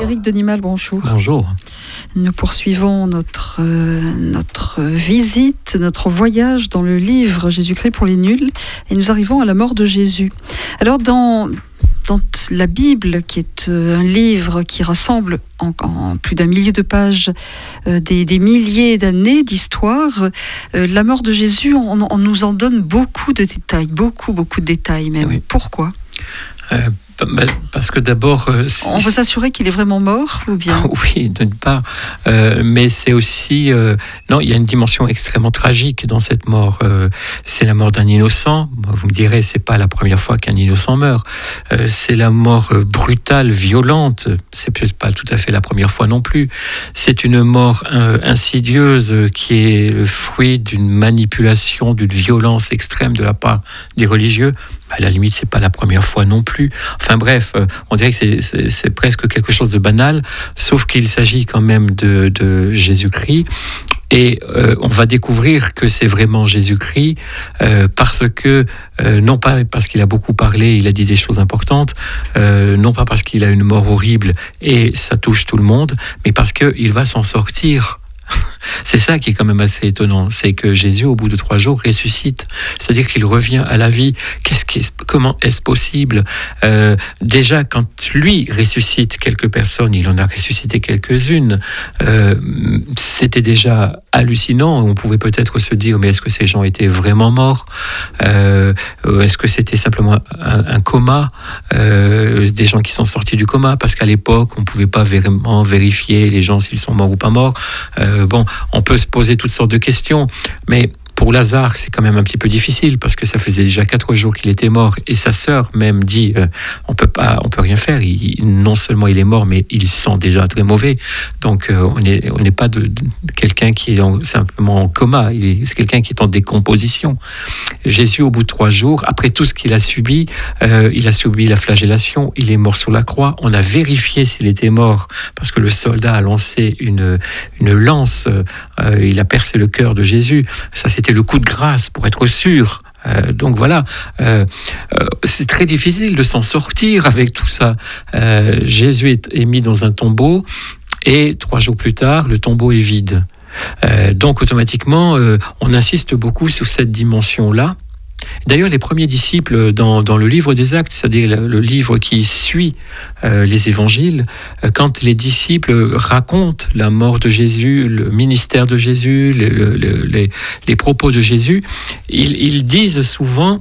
Éric Denimal, bonjour. Bonjour. Nous poursuivons notre visite, notre voyage dans le livre Jésus-Christ pour les nuls, et nous arrivons à la mort de Jésus. Alors dans la Bible, qui est un livre qui rassemble en plus d'un millier de pages des milliers d'années d'histoire, la mort de Jésus, on nous en donne beaucoup de détails, beaucoup de détails même. Oui. Pourquoi ? Parce que d'abord... on veut s'assurer qu'il est vraiment mort, ou bien ? Oui, d'une part. Mais c'est aussi... non, il y a une dimension extrêmement tragique dans cette mort. C'est la mort d'un innocent. Vous me direz, c'est pas la première fois qu'un innocent meurt. C'est la mort brutale, violente. C'est peut-être pas tout à fait la première fois non plus. C'est une mort insidieuse qui est le fruit d'une manipulation, d'une violence extrême de la part des religieux. À la limite, c'est pas la première fois non plus. Enfin bref, on dirait que c'est presque quelque chose de banal, sauf qu'il s'agit quand même de Jésus-Christ. Et on va découvrir que c'est vraiment Jésus-Christ parce que, non pas parce qu'il a beaucoup parlé, il a dit des choses importantes, non pas parce qu'il a une mort horrible et ça touche tout le monde, mais parce qu'il va s'en sortir. C'est ça qui est quand même assez étonnant, c'est que Jésus, au bout de 3 jours, ressuscite. C'est-à-dire qu'il revient à la vie. Comment est-ce possible ? Déjà, quand lui ressuscite quelques personnes, il en a ressuscité quelques-unes, c'était déjà hallucinant. On pouvait peut-être se dire, mais est-ce que ces gens étaient vraiment morts ? Est-ce que c'était simplement un coma ? Des gens qui sont sortis du coma, parce qu'à l'époque, on ne pouvait pas vraiment vérifier les gens s'ils sont morts ou pas morts. Bon, on peut se poser toutes sortes de questions, mais pour Lazare, c'est quand même un petit peu difficile parce que ça faisait déjà 4 jours qu'il était mort et sa sœur même dit on peut rien faire. Non seulement il est mort, mais il sent déjà très mauvais. Donc on n'est pas de quelqu'un qui est simplement en coma. C'est quelqu'un qui est en décomposition. Jésus, au bout de 3 jours, après tout ce qu'il a subi, il a subi la flagellation. Il est mort sur la croix. On a vérifié s'il était mort parce que le soldat a lancé une lance. Il a percé le cœur de Jésus. Ça, c'était le coup de grâce pour être sûr. Donc voilà, c'est très difficile de s'en sortir avec tout ça. Jésus est mis dans un tombeau et 3 jours plus tard, le tombeau est vide. Donc automatiquement, on insiste beaucoup sur cette dimension-là. D'ailleurs, les premiers disciples dans le livre des Actes, c'est-à-dire le livre qui suit les évangiles, quand les disciples racontent la mort de Jésus, le ministère de Jésus, les propos de Jésus, ils disent souvent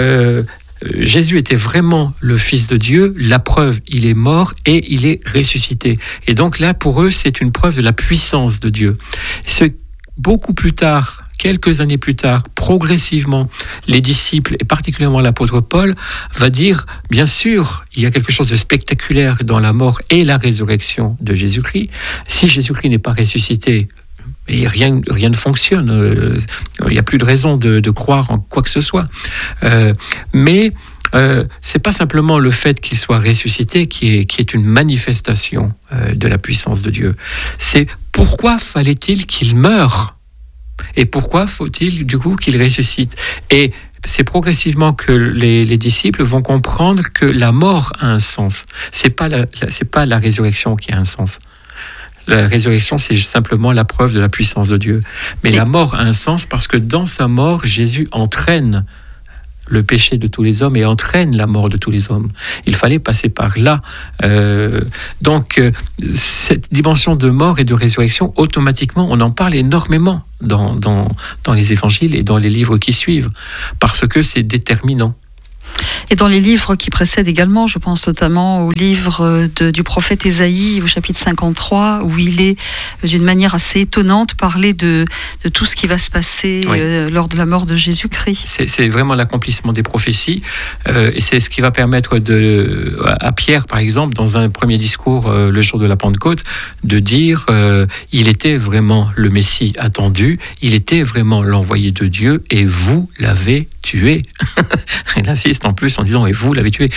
Jésus était vraiment le Fils de Dieu, la preuve, il est mort et il est ressuscité. Et donc là, pour eux, c'est une preuve de la puissance de Dieu. C'est beaucoup plus tard, quelques années plus tard, progressivement, les disciples, et particulièrement l'apôtre Paul, va dire, bien sûr, il y a quelque chose de spectaculaire dans la mort et la résurrection de Jésus-Christ. Si Jésus-Christ n'est pas ressuscité, et rien ne fonctionne. Il n'y a plus de raison de croire en quoi que ce soit. Mais c'est pas simplement le fait qu'il soit ressuscité qui est une manifestation de la puissance de Dieu. C'est pourquoi fallait-il qu'il meure ? Et pourquoi faut-il du coup qu'il ressuscite ? Et c'est progressivement que les disciples vont comprendre que la mort a un sens. C'est pas la résurrection qui a un sens. La résurrection, c'est simplement la preuve de la puissance de Dieu. Mais la mort a un sens parce que dans sa mort, Jésus entraîne le péché de tous les hommes et entraîne la mort de tous les hommes. Il fallait passer par là. Donc, cette dimension de mort et de résurrection, automatiquement, on en parle énormément dans les évangiles et dans les livres qui suivent, parce que c'est déterminant. Et dans les livres qui précèdent également, je pense notamment au livre du prophète Ésaïe, au chapitre 53, où il est, d'une manière assez étonnante, parlé de tout ce qui va se passer lors de la mort de Jésus-Christ. C'est vraiment l'accomplissement des prophéties, et c'est ce qui va permettre à Pierre, par exemple, dans un premier discours, le jour de la Pentecôte, de dire il était vraiment le Messie attendu, il était vraiment l'envoyé de Dieu, et vous l'avez tué. Il insiste en plus en disant, et vous l'avez tué.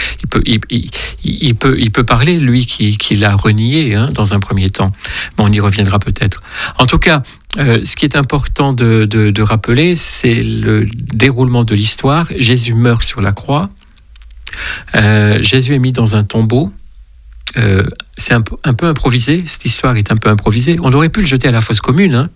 Il peut parler, lui, qui l'a renié dans un premier temps. Bon, on y reviendra peut-être. En tout cas, ce qui est important de rappeler, c'est le déroulement de l'histoire. Jésus meurt sur la croix. Jésus est mis dans un tombeau. c'est un peu improvisé, cette histoire est un peu improvisée. On aurait pu le jeter à la fosse commune,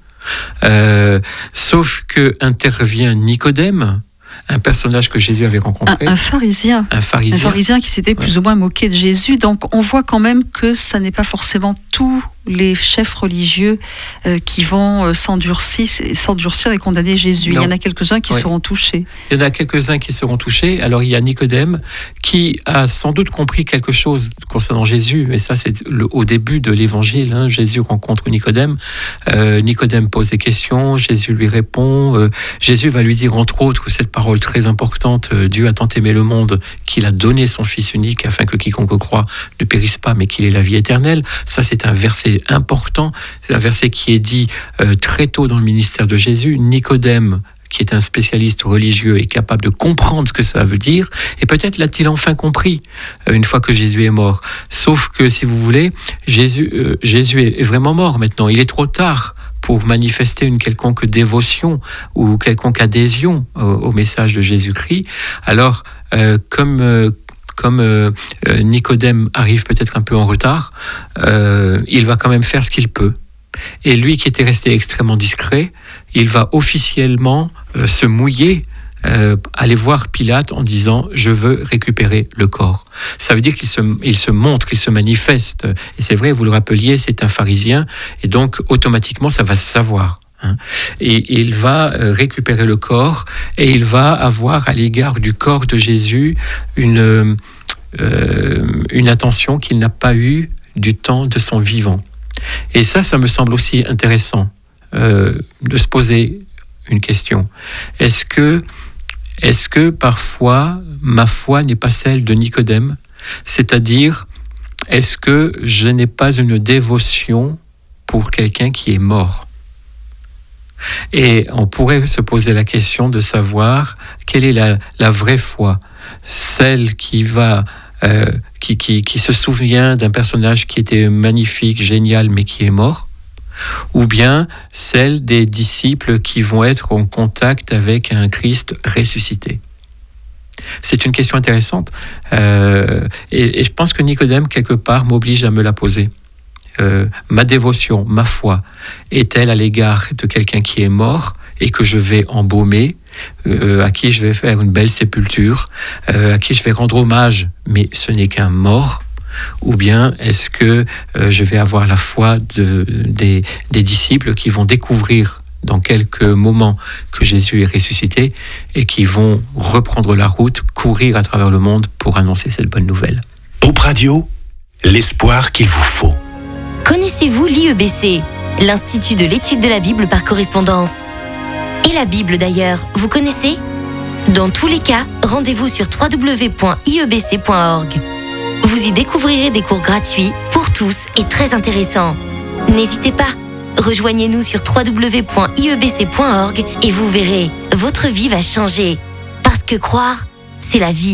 sauf que intervient Nicodème, un personnage que Jésus avait rencontré. Un pharisien. Un pharisien qui s'était plus ou moins moqué de Jésus. Donc on voit quand même que ça n'est pas forcément tous les chefs religieux qui vont s'endurcir et condamner Jésus. Non. Il y en a quelques-uns qui seront touchés. Il y en a quelques-uns qui seront touchés. Alors il y a Nicodème qui a sans doute compris quelque chose concernant Jésus. Et ça, c'est au début de l'évangile. Jésus rencontre Nicodème. Nicodème pose des questions. Jésus lui répond. Jésus va lui dire entre autres cette parole très importante. Dieu a tant aimé le monde qu'il a donné son Fils unique afin que quiconque croit ne périsse pas mais qu'il ait la vie éternelle. Ça, c'est un verset important. C'est un verset qui est dit très tôt dans le ministère de Jésus. Nicodème, qui est un spécialiste religieux, est capable de comprendre ce que ça veut dire, et peut-être l'a-t-il enfin compris une fois que Jésus est mort. Sauf que, si vous voulez, Jésus est vraiment mort maintenant. Il est trop tard pour manifester une quelconque dévotion ou quelconque adhésion au message de Jésus-Christ. Alors, comme Nicodème arrive peut-être un peu en retard, il va quand même faire ce qu'il peut. Et lui qui était resté extrêmement discret, il va officiellement se mouiller, aller voir Pilate en disant « je veux récupérer le corps ». Ça veut dire qu'il se montre, qu'il se manifeste. Et c'est vrai, vous le rappeliez, c'est un pharisien, et donc automatiquement ça va se savoir. Et il va récupérer le corps, et il va avoir à l'égard du corps de Jésus une attention qu'il n'a pas eue du temps de son vivant. Et ça me semble aussi intéressant de se poser une question. Est-ce que parfois ma foi n'est pas celle de Nicodème ? C'est-à-dire, est-ce que je n'ai pas une dévotion pour quelqu'un qui est mort ? Et on pourrait se poser la question de savoir quelle est la vraie foi, celle qui va qui se souvient d'un personnage qui était magnifique, génial, mais qui est mort, ou bien celle des disciples qui vont être en contact avec un Christ ressuscité. C'est une question intéressante, et je pense que Nicodème, quelque part, m'oblige à me la poser. Ma dévotion, ma foi, est-elle à l'égard de quelqu'un qui est mort et que je vais embaumer, à qui je vais faire une belle sépulture, à qui je vais rendre hommage, mais ce n'est qu'un mort? Ou bien est-ce que je vais avoir la foi des disciples qui vont découvrir dans quelques moments que Jésus est ressuscité et qui vont reprendre la route, courir à travers le monde pour annoncer cette bonne nouvelle? Poup Radio, l'espoir qu'il vous faut. Connaissez-vous l'IEBC, l'Institut de l'étude de la Bible par correspondance? Et la Bible d'ailleurs, vous connaissez? Dans tous les cas, rendez-vous sur www.iebc.org. Vous y découvrirez des cours gratuits pour tous et très intéressants. N'hésitez pas, rejoignez-nous sur www.iebc.org et vous verrez, votre vie va changer. Parce que croire, c'est la vie.